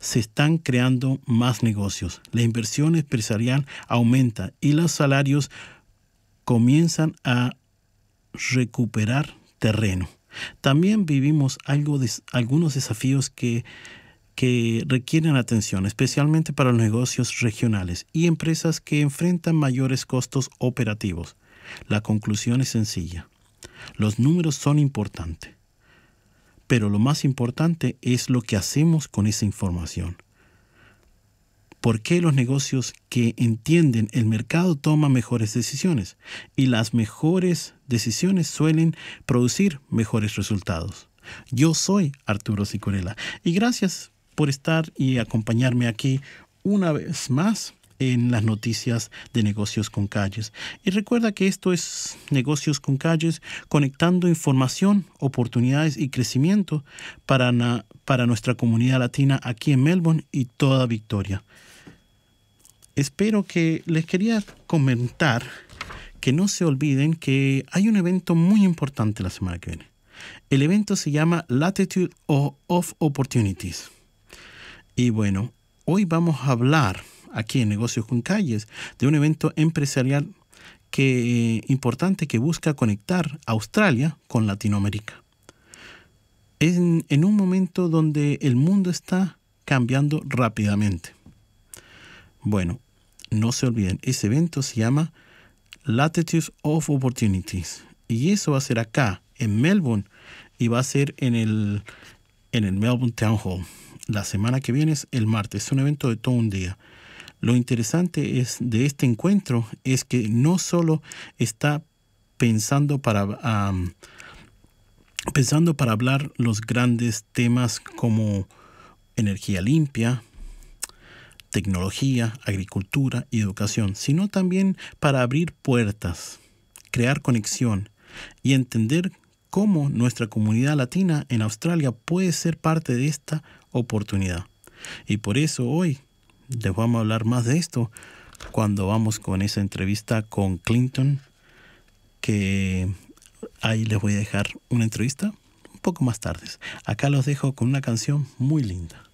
se están creando más negocios, la inversión empresarial aumenta y los salarios comienzan a recuperar terreno. También vivimos algunos desafíos que requieren atención, especialmente para los negocios regionales y empresas que enfrentan mayores costos operativos. La conclusión es sencilla. Los números son importantes, pero lo más importante es lo que hacemos con esa información. ¿Por qué los negocios que entienden el mercado toman mejores decisiones? Y las mejores decisiones suelen producir mejores resultados. Yo soy Arturo Sicurella y gracias por estar y acompañarme aquí una vez más en las noticias de Negocios con Calles. Y recuerda que esto es Negocios con Calles, conectando información, oportunidades y crecimiento para nuestra comunidad latina aquí en Melbourne y toda Victoria. Espero que les quería comentar que no se olviden que hay un evento muy importante la semana que viene. El evento se llama Latitude of Opportunities. Y bueno, hoy vamos a hablar aquí en Negocios con Calles de un evento empresarial importante que busca conectar Australia con Latinoamérica. En un momento donde el mundo está cambiando rápidamente. Bueno, no se olviden, ese evento se llama Latitude of Opportunities. Y eso va a ser acá, en Melbourne, y va a ser en el Melbourne Town Hall. La semana que viene es el martes, es un evento de todo un día. Lo interesante de este encuentro es que no solo está pensando para hablar los grandes temas como energía limpia, tecnología, agricultura y educación, sino también para abrir puertas, crear conexión y entender cómo nuestra comunidad latina en Australia puede ser parte de esta oportunidad. Y por eso hoy les vamos a hablar más de esto cuando vamos con esa entrevista con Clinton, que ahí les voy a dejar una entrevista un poco más tarde. Acá los dejo con una canción muy linda.